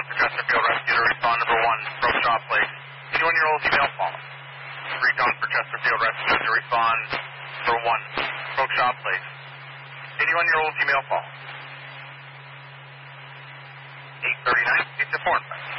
for Chesterfield Rescue to respond number 1, Broke Shaw Place. 81-year-old female fallen. Recon for Chesterfield Rescue to respond number 1, Broke Shaw Place. 81-year-old female fallen. 839, it's a foreign.